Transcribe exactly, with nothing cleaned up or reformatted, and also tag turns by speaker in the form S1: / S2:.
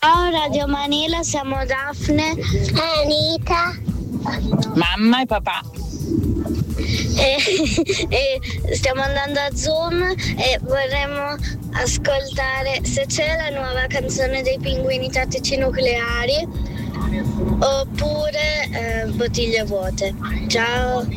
S1: Ciao Radio Manila, siamo Daphne, Anita,
S2: mamma e papà.
S1: E, e stiamo andando a Zoom e vorremmo ascoltare se c'è la nuova canzone dei Pinguini Tattici Nucleari oppure eh, Bottiglie Vuote. Ciao!